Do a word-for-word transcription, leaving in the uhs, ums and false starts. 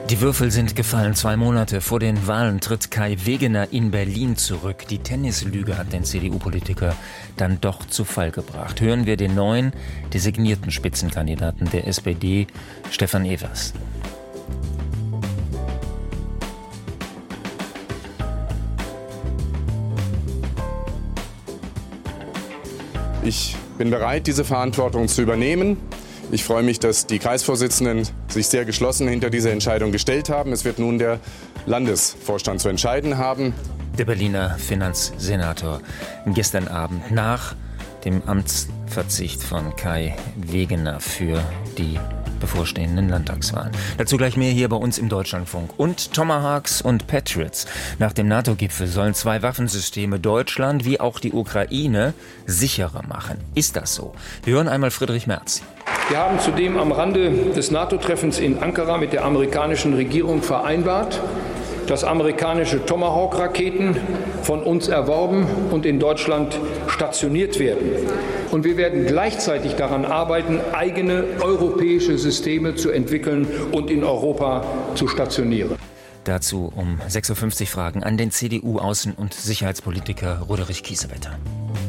Die Würfel sind gefallen. Zwei Monate vor den Wahlen tritt Kai Wegener in Berlin zurück. Die Tennislüge hat den C D U-Politiker dann doch zu Fall gebracht. Hören wir den neuen, designierten Spitzenkandidaten der S P D, Stefan Evers. Ich bin bereit, diese Verantwortung zu übernehmen. Ich freue mich, dass die Kreisvorsitzenden sich sehr geschlossen hinter diese Entscheidung gestellt haben. Es wird nun der Landesvorstand zu entscheiden haben. Der Berliner Finanzsenator gestern Abend nach dem Amtsverzicht von Kai Wegener für die bevorstehenden Landtagswahlen. Dazu gleich mehr hier bei uns im Deutschlandfunk. Und Tomahawks und Patriots. Nach dem NATO-Gipfel sollen zwei Waffensysteme Deutschland wie auch die Ukraine sicherer machen. Ist das so? Wir hören einmal Friedrich Merz. Wir haben zudem am Rande des NATO-Treffens in Ankara mit der amerikanischen Regierung vereinbart, dass amerikanische Tomahawk-Raketen von uns erworben und in Deutschland stationiert werden. Und wir werden gleichzeitig daran arbeiten, eigene europäische Systeme zu entwickeln und in Europa zu stationieren. Dazu um sechs Uhr fünfzig Fragen an den C D U-Außen- und Sicherheitspolitiker Roderich Kiesewetter.